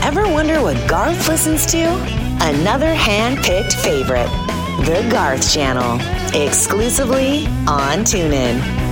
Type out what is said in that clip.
Ever wonder what Garth listens to? Another hand-picked favorite, The Garth Channel, exclusively on TuneIn.